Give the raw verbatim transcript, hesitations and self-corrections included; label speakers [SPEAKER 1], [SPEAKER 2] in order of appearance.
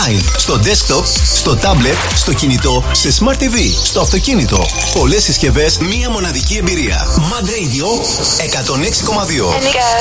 [SPEAKER 1] Online, στο desktop, στο tablet, στο κινητό, σε Smart τι βι, στο αυτοκίνητο. Πολλές συσκευές, μία μοναδική εμπειρία. Mad Radio εκατόν έξι κόμμα δύο.